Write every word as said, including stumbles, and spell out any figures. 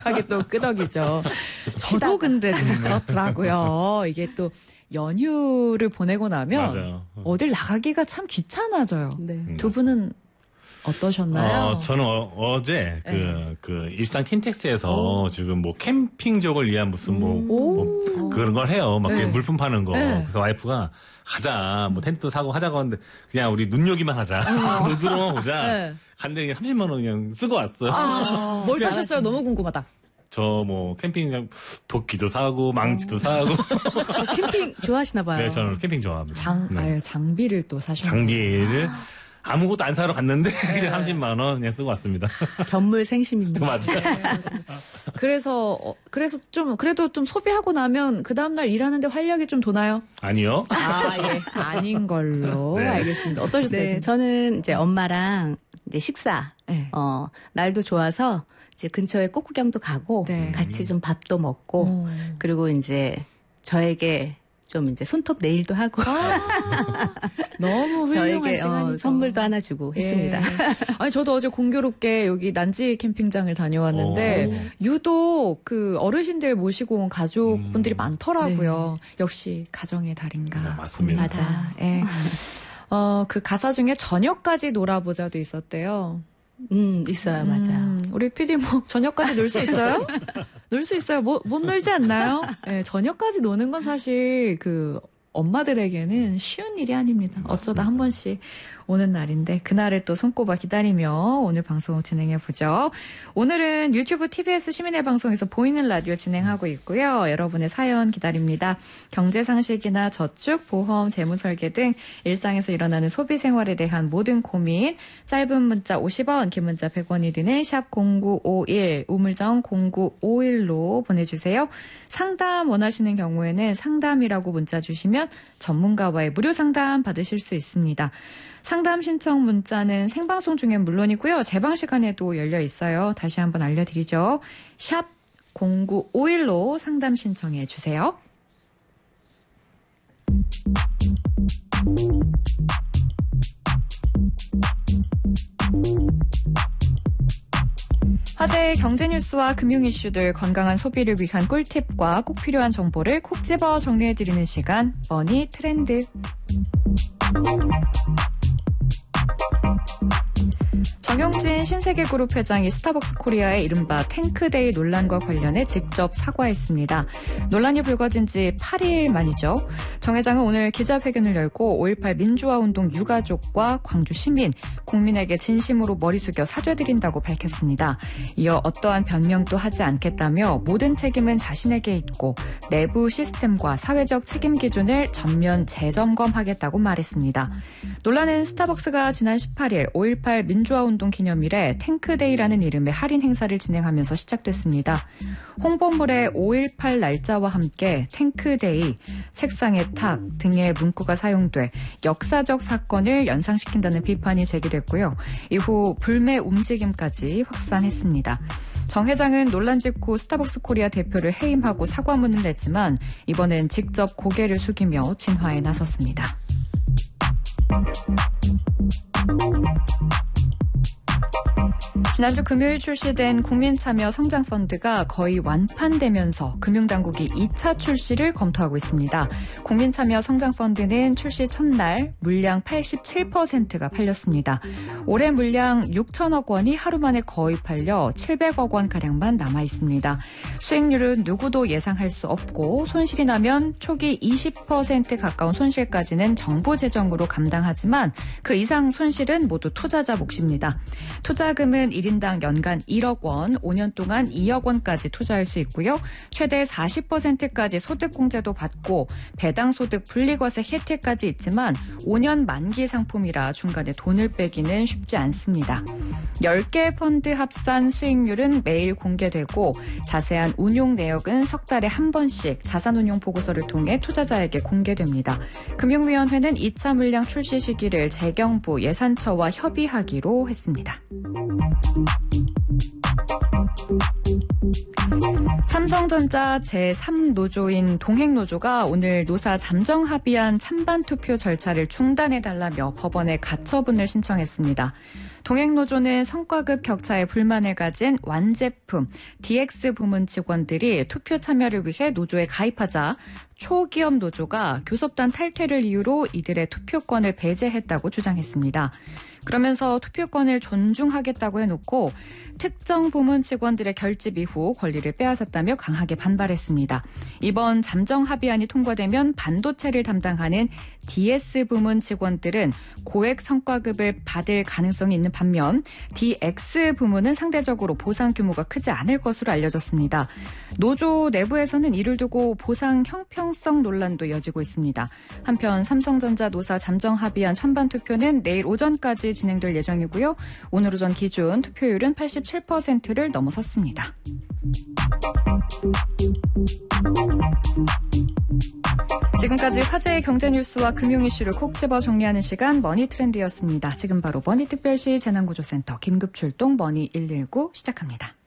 하게 또 끄덕이죠. 저도 근데 좀 그렇더라고요. 이게 또 연휴를 보내고 나면 맞아요. 어딜 나가기가 참 귀찮아져요. 네. 두 분은 어떠셨나요? 어, 저는 어, 어제 그, 네. 그 일산 킨텍스에서 오. 지금 뭐 캠핑족을 위한 무슨 뭐, 뭐 그런 걸 해요. 막 네. 물품 파는 거. 네. 그래서 와이프가 가자, 뭐 텐트 사고 하자고 하는데 그냥 우리 눈요기만 하자. 눈으로만 보자. 네. 갔는데 그냥 삼십만 원 그냥 쓰고 왔어요. 아, 뭘 사셨어요? 너무 궁금하다. 저 뭐 캠핑장 도끼도 사고 망치도 사고. 어, 캠핑 좋아하시나 봐요. 네, 저는 캠핑 좋아합니다. 장, 네. 아유, 장비를 또 사셨네요. 장비를 아무것도 안 사러 갔는데 그냥 삼십만 원 그냥 쓰고 왔습니다. 견물생심입니다. 맞아요. 그래서 어, 그래서 좀 그래도 좀 소비하고 나면 그 다음 날 일하는데 활력이 좀 도나요? 아니요. 아, 예. 아닌 걸로. 네. 알겠습니다. 어떠셨어요? 네, 저는 이제 엄마랑 이제 식사, 네. 어, 날도 좋아서 이제 근처에 꽃구경도 가고 네. 같이 좀 밥도 먹고 음. 그리고 이제 저에게 좀 이제 손톱 네일도 하고 너무 훌륭한 저에게 시간이죠. 어, 선물도 하나 주고 예. 했습니다. 아니 저도 어제 공교롭게 여기 난지 캠핑장을 다녀왔는데 오. 유독 그 어르신들 모시고 온 가족분들이 음. 많더라고요. 역시 가정의 달인가. 네, 맞습니다. 봅니다. 예. 어, 그 가사 중에 저녁까지 놀아보자도 있었대요. 음, 있어요, 맞아요. 음, 우리 피디 뭐 저녁까지 놀 수 있어요? 놀 수 있어요? 뭐, 못 놀지 않나요? 네, 저녁까지 노는 건 사실 그 엄마들에게는 쉬운 일이 아닙니다. 어쩌다 한 번씩 오는 날인데 그날을 또 손꼽아 기다리며 오늘 방송 진행해보죠. 오늘은 유튜브 티비에스 시민의 방송에서 보이는 라디오 진행하고 있고요. 여러분의 사연 기다립니다. 경제상식이나 저축, 보험, 재무설계 등 일상에서 일어나는 소비생활에 대한 모든 고민 짧은 문자 오십 원, 긴 문자 백 원이 드는 샵 공구오일, 우물정 공구오일로 보내주세요. 상담 원하시는 경우에는 상담이라고 문자 주시면 전문가와의 무료 상담 받으실 수 있습니다. 상담 신청 문자는 생방송 중엔 물론이고요. 재방 시간에도 열려 있어요. 다시 한번 알려드리죠. 샵 공구오일로 상담 신청해 주세요. 화제의 경제 뉴스와 금융 이슈들 건강한 소비를 위한 꿀팁과 꼭 필요한 정보를 콕 집어 정리해드리는 시간 머니 트렌드. 정용진 신세계그룹 회장이 스타벅스 코리아의 이른바 탱크데이 논란과 관련해 직접 사과했습니다. 논란이 불거진 지 팔 일 만이죠. 정 회장은 오늘 기자회견을 열고 오일팔 민주화운동 유가족과 광주 시민, 국민에게 진심으로 머리 숙여 사죄드린다고 밝혔습니다. 이어 어떠한 변명도 하지 않겠다며 모든 책임은 자신에게 있고 내부 시스템과 사회적 책임 기준을 전면 재점검하겠다고 말했습니다. 논란은 스타벅스가 지난 십팔 일 오일팔 민주화운동 기념일에 탱크데이라는 이름의 할인 행사를 진행하면서 시작됐습니다. 홍보물에 오일팔 날짜와 함께 탱크데이, 책상의 탁 등의 문구가 사용돼 역사적 사건을 연상시킨다는 비판이 제기됐고요. 이후 불매 움직임까지 확산했습니다. 정 회장은 논란 직후 스타벅스 코리아 대표를 해임하고 사과문을 냈지만 이번엔 직접 고개를 숙이며 진화에 나섰습니다. 지난주 금요일 출시된 국민참여 성장펀드가 거의 완판되면서 금융당국이 이 차 출시를 검토하고 있습니다. 국민참여 성장펀드는 출시 첫날 물량 팔십칠 퍼센트가 팔렸습니다. 올해 물량 육천억 원이 하루 만에 거의 팔려 칠백억 원가량만 남아있습니다. 수익률은 누구도 예상할 수 없고 손실이 나면 초기 이십 퍼센트 가까운 손실까지는 정부 재정으로 감당하지만 그 이상 손실은 모두 투자자 몫입니다. 투자금은 일 인당 연간 일억 원, 오 년 동안 이억 원까지 투자할 수 있고요. 최대 사십 퍼센트까지 소득공제도 받고 배당소득 분리과세 혜택까지 있지만 오 년 만기 상품이라 중간에 돈을 빼기는 쉽지 않습니다. 열 개 펀드 합산 수익률은 매일 공개되고 자세한 운용 내역은 석 달에 한 번씩 자산운용 보고서를 통해 투자자에게 공개됩니다. 금융위원회는 이 차 물량 출시 시기를 재경부 예산처와 협의하기로 했습니다. 삼성전자 제삼 노조인 동행노조가 오늘 노사 잠정 합의안 찬반 투표 절차를 중단해달라며 법원에 가처분을 신청했습니다. 동행노조는 성과급 격차에 불만을 가진 완제품, 디엑스 부문 직원들이 투표 참여를 위해 노조에 가입하자 초기업 노조가 교섭단 탈퇴를 이유로 이들의 투표권을 배제했다고 주장했습니다. 그러면서 투표권을 존중하겠다고 해놓고 특정 부문 직원들의 결집 이후 권리를 빼앗았다며 강하게 반발했습니다. 이번 잠정 합의안이 통과되면 반도체를 담당하는 디에스 부문 직원들은 고액 성과급을 받을 가능성이 있는 반면 디엑스 부문은 상대적으로 보상 규모가 크지 않을 것으로 알려졌습니다. 노조 내부에서는 이를 두고 보상 형평성 논란도 이어지고 있습니다. 한편 삼성전자 노사 잠정 합의안 찬반 투표는 내일 오전까지 진행될 예정이고요. 오늘 오전 기준 투표율은 팔십칠 퍼센트를 넘어섰습니다. 지금까지 화제의 경제 뉴스와 금융 이슈를 콕 집어 정리하는 시간 머니 트렌드였습니다. 지금 바로 머니특별시 재난구조센터 긴급출동 머니 일일구 시작합니다.